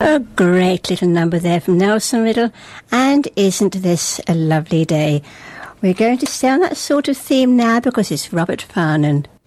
A great little number there from Nelson Riddle, and isn't this a lovely day? We're going to stay on that sort of theme now because it's Robert Farnon.